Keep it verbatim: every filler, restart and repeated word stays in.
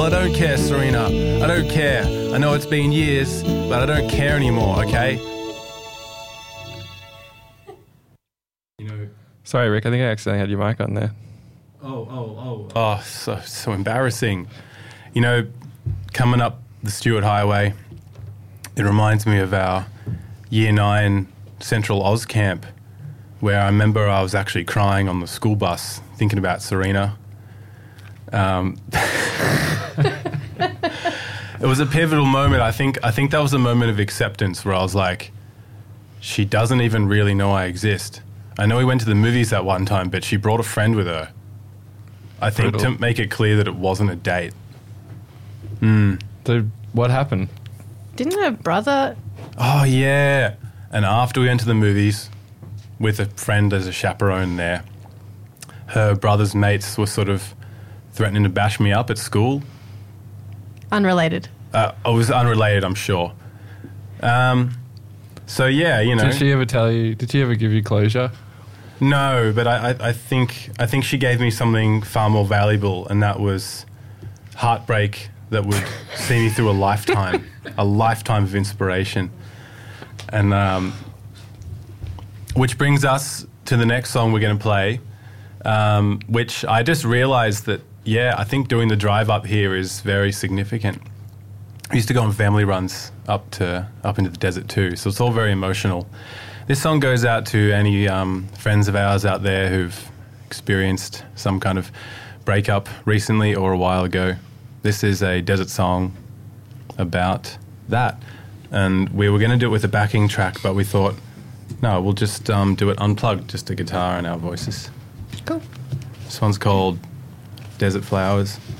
I don't care, Serena. I don't care. I know it's been years, but I don't care anymore, okay? You know... Sorry, Rick, I think I accidentally had your mic on there. Oh, oh, oh. Oh, so, so embarrassing. You know, coming up the Stuart Highway, it reminds me of our Year nine Central Oz camp, where I remember I was actually crying on the school bus thinking about Serena. Um, it was a pivotal moment. I think I think that was a moment of acceptance where I was like, she doesn't even really know I exist. I know we went to the movies that one time, but she brought a friend with her. I think Brutal. To make it clear that it wasn't a date. Mm. So what happened? Didn't her brother... Oh, yeah. And after we went to the movies with a friend as a chaperone there, her brother's mates were sort of threatening to bash me up at school. Unrelated. Uh, it was unrelated, I'm sure. Um, so, yeah, you know. Did she ever tell you, did she ever give you closure? No, but I, I, I think I think she gave me something far more valuable, and that was heartbreak that would see me through a lifetime, a lifetime of inspiration. And um, which brings us to the next song we're going to play, um, which I just realized that, yeah, I think doing the drive up here is very significant. I used to go on family runs up to up into the desert too, so it's all very emotional. This song goes out to any um, friends of ours out there who've experienced some kind of breakup recently or a while ago. This is a desert song about that. And we were going to do it with a backing track, but we thought, no, we'll just um, do it unplugged, just a guitar and our voices. Cool. This one's called Desert Flowers.